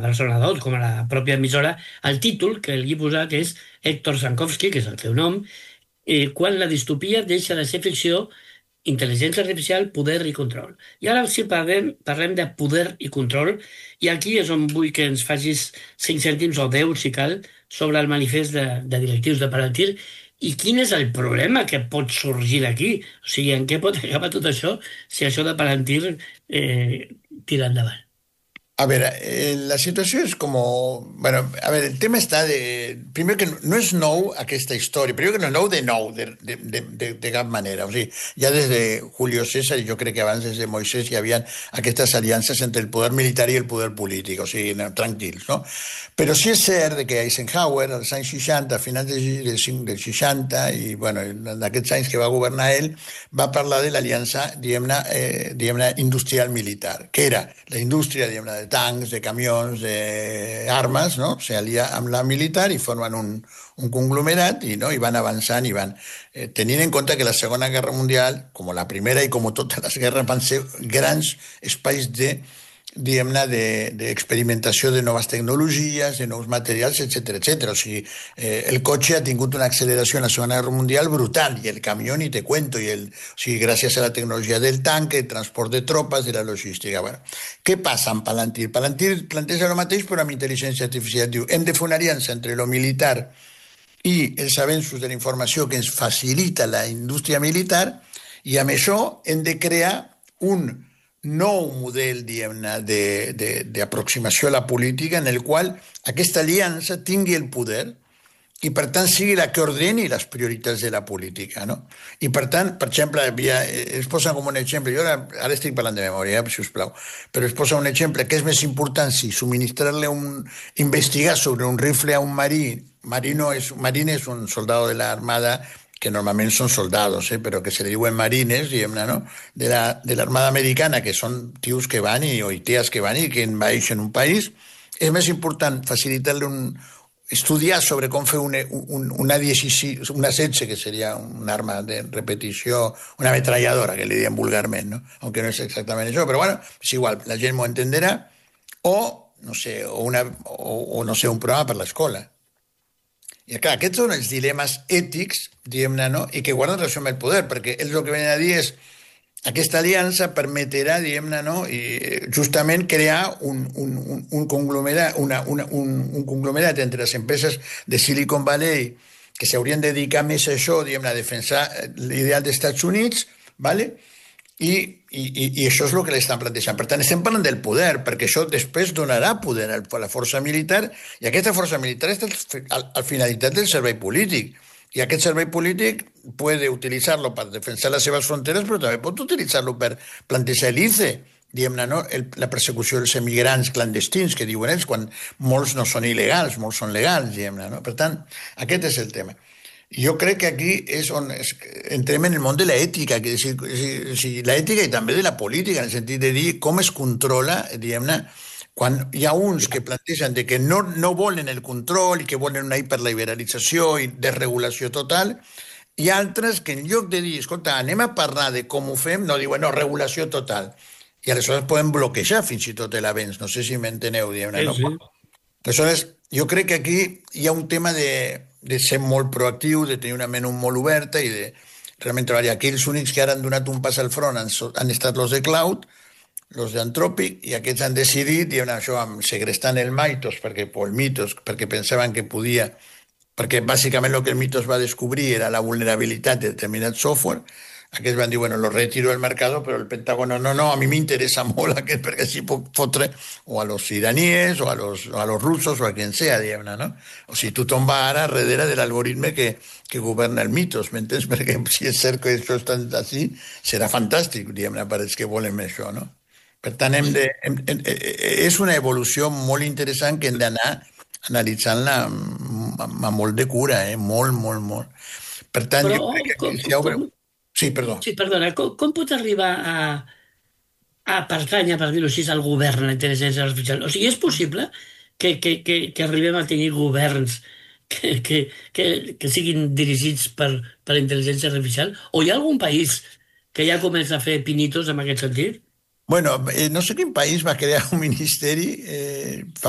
persona d'ot, com a la pròpia emissora, el títol que li he posat és Héctor Sankowski, que és el seu nom, quan la distopia deixa de ser ficció, intel·ligència artificial, poder i control. I ara sí parlem de poder i control, i aquí és on vull que ens facis 5 cèntims o 10, si cal, sobre el manifest de directius de Palantir i quin és el problema que pot sorgir d'aquí. O sigui, en què pot acabar tot això si això de Palantir tira endavant? A ver, la situació és com... Bueno, a veure, el tema està de... Primer que no és nou aquesta història, primer que no és nou, de cap manera. O sigui, ja des de Julio César, i jo crec que abans des de Moisès hi havia aquestes aliances entre el poder militar i el poder polític, o sigui, tranquils, no? Però sí és cert que Eisenhower, als anys 60, a finals del 60, i bueno, en aquests anys que va governar ell, va parlar de l'aliança, diguem-ne, industrial-militar, que era la indústria, diguem-ne, de tancs, de camions, d'armes, no? S'alia amb la militar i formen un conglomerat i, no? I van avançant i van... tenint en compte que la Segona Guerra Mundial, com la Primera i com totes les guerres, van ser grans espais de, diguem-ne, d'experimentació de noves tecnologies, de nous materials, etc. O sigui, el cotxe ha tingut una acceleració en la Segona Guerra Mundial brutal, i el camió ni te cuento, o sigui, gràcies a la tecnologia del tanc, el transport de tropes, de la logística. Bueno, què passa amb Palantir? Palantir planteja el mateix, però amb intel·ligència artificial. Diu, hem de fer una aliança entre lo militar i els avenços de la informació que ens facilita la indústria militar, i amb això hem de crear un nou model, diguem-ne, d'aproximació a la política en el qual aquesta aliança tingui el poder i, per tant, sigui la que ordeni les prioritats de la política, no? I, per tant, per exemple, es posa com un exemple, jo ara estic parlant de memòria, si us plau, però es posa un exemple que és més important si investigar sobre un rifle a un marí. Marín és un soldado de la Armada que normalment són soldados, però que se li diuen marines, diguem-ne, no? De l'Armada Americana, que són tios que van o tias que van i que envaeixen un país. És més important facilitar-li estudiar sobre com fer una 16, que seria un arma de repetició, una ametralladora, que li diem vulgarment, no? Aunque no és exactament això, però bueno, és igual, la gent m'ho entenderà, o, no sé, un programa per l'escola. I clar, aquests són els dilemes ètics, diguem-ne, no? I que guarden relació amb el poder, perquè ells el que venen a dir és aquesta aliança permetrà, diguem-ne, no? I justament crear un conglomerat, un conglomerat entre les empreses de Silicon Valley que s'haurien de dedicar més a això, diguem-ne, a defensar l'ideal dels Estats Units, ¿vale? I això és el que l'estan plantejant. Per tant, estem parlant del poder, perquè això després donarà poder a la força militar, i aquesta força militar és la finalitat del servei polític. I aquest servei polític puede utilitzar-lo per defensar les seves fronteres, però també pot utilitzar-lo per plantejar l'ICE, diguem-ne, no? La persecució dels emigrants clandestins, que diuen ells, quan molts no són il·legals, molts són legals, diguem-ne, no? Per tant, aquest és el tema. Jo crec que aquí és on entrem en el món de l'ètica, l'ètica i també de la política, en el sentit de dir com es controla, diguem-ne, quan hi ha uns que plantegen que no volen el control i que volen una hiperliberalització i desregulació total, i altres que en lloc de dir, escolta, anem a parlar de com ho fem, no diuen, no, regulació total. I aleshores poden bloquejar fins i tot l'avenç. No sé si m'enteneu, diguem-ne, no? Sí. Aleshores, jo crec que aquí hi ha un tema de ser molt proactiu, de tenir una ment molt oberta i de realment treballar. Aquí els únics que ara han donat un pas al front han estat els de Cloud, els d'Anthropic, i aquests han decidit, i això, segrestant el Mythos, perquè pensaven que podia, perquè bàsicament el que el Mythos va descobrir era la vulnerabilitat de determinat software. Aquests van dir, bueno, lo retiro del mercado, però el Pentágono, no, a mi m'interessa molt aquest, perquè així puc fotre o a los iraníes, o a los russos, o a quien sea, diguem-ne, no? O sigui, tothom va ara darrere de l'algoritme que governa el Mythos, m'entens? Perquè si és cert que això està així, serà fantàstic, diguem-ne, per als que volen això, no? Per tant, és una evolució molt interessant que hem d'anar analitzant-la amb molt de cura, molt, molt, molt. Per tant, jo crec que si obre... Sí, perdó. Sí, perdona, com pot arribar a pertànyer, per dir-ho així, al govern la intel·ligència artificial? O sigui, és possible que arribem a tenir governs que siguin dirigits per la intel·ligència artificial? O hi ha algun país que ja comença a fer pinitos en aquest sentit? Bueno, no sé quin país va crear un ministeri